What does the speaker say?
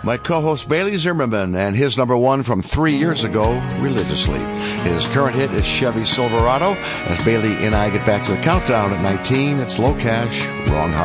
My co-host Bailey Zimmerman and his number one from 3 years ago, Religiously. His current hit is Chevy Silverado. As Bailey and I get back to the countdown at 19, it's Low Cash, Wrong Heart.